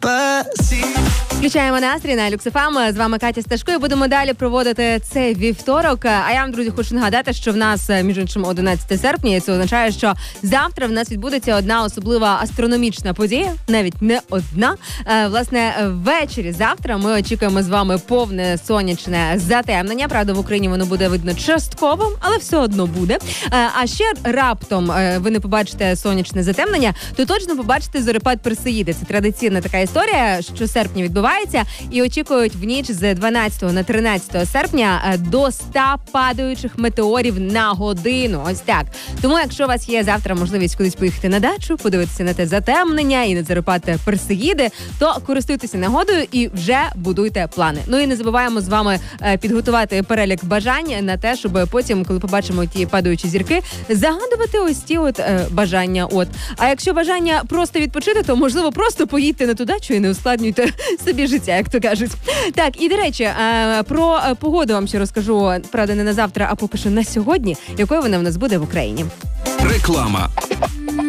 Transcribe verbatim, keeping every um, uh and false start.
Включаємо настрій на Люкс еф ем. З вами Катя Сташко і будемо далі проводити цей вівторок. А я вам, друзі, хочу нагадати, що в нас, між іншим, одинадцяте серпня, і це означає, що завтра в нас відбудеться одна особлива астрономічна подія, навіть не одна. Власне, ввечері завтра ми очікуємо з вами повне сонячне затемнення. Правда, в Україні воно буде видно частково, але все одно буде. А ще раптом ви не побачите сонячне затемнення, то точно побачите зорепад Персеїди. Це традиційна така історія, що серпня відбувається. І очікують в ніч з дванадцятого на тринадцяте серпня до ста падаючих метеорів на годину. Ось так. Тому, якщо у вас є завтра можливість кудись поїхати на дачу, подивитися на те затемнення і на зорепад Персеїди, то користуйтеся нагодою і вже будуйте плани. Ну і не забуваємо з вами підготувати перелік бажань на те, щоб потім, коли побачимо ті падаючі зірки, загадувати ось ті от е, бажання. От. А якщо бажання просто відпочити, то, можливо, просто поїдьте на ту дачу і не ускладнюйте собі життя, як то кажуть. Так, і, до речі, про погоду вам ще розкажу, правда, не на завтра, а поки що на сьогодні, якою вона в нас буде в Україні. Реклама.